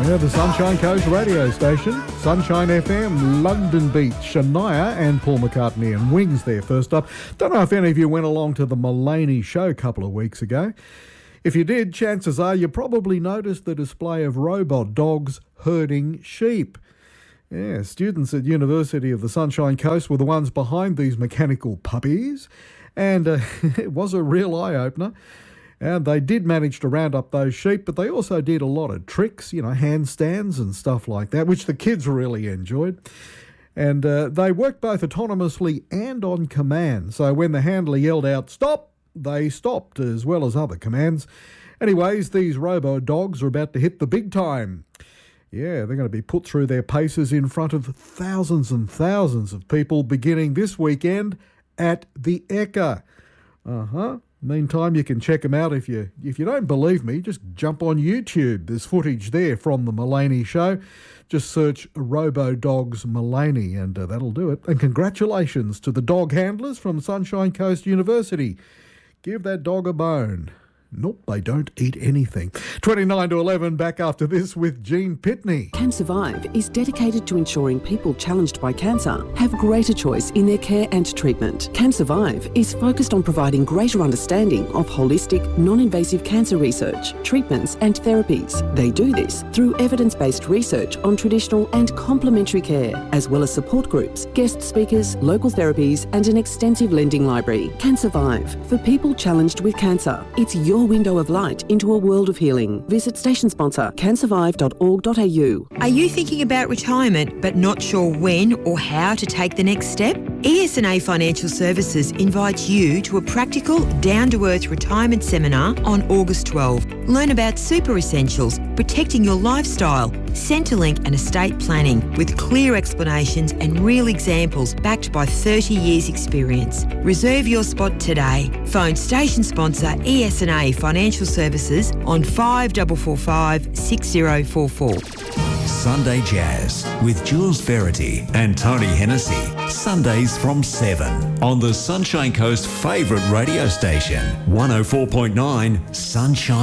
Yeah, the Sunshine Coast radio station, Sunshine FM, London Beach, Shania and Paul McCartney and Wings there first up. Don't know if any of you went along to the Mullaney show a couple of weeks ago. If you did, chances are you probably noticed the display of robot dogs herding sheep. Yeah, students at University of the Sunshine Coast were the ones behind these mechanical puppies, and it was a real eye-opener. And they did manage to round up those sheep, but they also did a lot of tricks, handstands and stuff like that, which the kids really enjoyed. And they worked both autonomously and on command. So when the handler yelled out, "Stop!" they stopped, as well as other commands. Anyways, these robo-dogs are about to hit the big time. Yeah, they're going to be put through their paces in front of thousands and thousands of people beginning this weekend at the Ekka. Meantime, you can check them out. If you don't believe me, just jump on YouTube. There's footage there from the Mullaney show. Just search Robo Dogs Mullaney and that'll do it. And congratulations to the dog handlers from Sunshine Coast University. Give that dog a bone. Nope, they don't eat anything. 29 to 11, back after this with Jean Pitney. CanSurvive is dedicated to ensuring people challenged by cancer have greater choice in their care and treatment. CanSurvive is focused on providing greater understanding of holistic, non-invasive cancer research, treatments and therapies. They do this through evidence-based research on traditional and complementary care, as well as support groups, guest speakers, local therapies and an extensive lending library. CanSurvive, for people challenged with cancer. It's your window of light into a world of healing. Visit station sponsor cansurvive.org.au. Are you thinking about retirement but not sure when or how to take the next step? ES&A Financial Services invites you to a practical, down-to-earth retirement seminar on August 12. Learn about super essentials, protecting your lifestyle, Centrelink and estate planning with clear explanations and real examples backed by 30 years experience. Reserve your spot today. Phone station sponsor ES&A Financial Services on 5445 6044. Sunday Jazz with Jules Verity and Tony Hennessy. Sundays from 7 on the Sunshine Coast favourite radio station, 104.9 Sunshine.